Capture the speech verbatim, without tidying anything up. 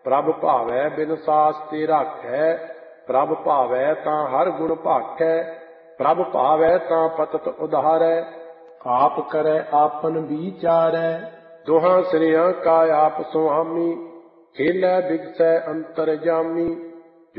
ਪ੍ਰਭ ਭਾਵੈ ਬਿਨ ਸਾਸ ਤੇ ਰਾਖੈ। ਪ੍ਰਭ ਭਾਵੈ ਤਾਂ ਹਰ ਗੁਣ ਭਾਖੈ। ਪ੍ਰਭ ਭਾਵੈ ਤਾਂ ਪਤਿਤ ਉਧਾਰੈ। ਆਪ ਕਰੈ ਆਪਨ ਵਿਚਾਰੈ। ਦੋਹਾਂ ਸਿਰਿਆਂ ਕਾ ਆਪ ਸੁਆਮੀ। ਖੇਲੈ ਬਿਗਸੈ ਅੰਤਰਜਾਮੀ।